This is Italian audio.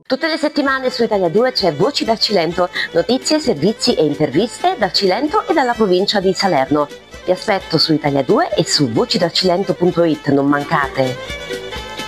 Tutte le settimane su Italia 2 c'è Voci dal Cilento, notizie, servizi e interviste dal Cilento e dalla provincia di Salerno. Vi aspetto su Italia 2 e su vocidalcilento.it, non mancate!